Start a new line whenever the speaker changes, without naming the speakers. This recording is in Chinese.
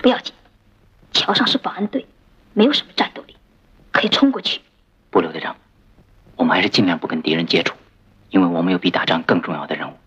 不要紧，桥上是保安队，没有什么战斗力，可以冲过去。
不，刘队长，我们还是尽量不跟敌人接触，因为我们有比打仗更重要的任务。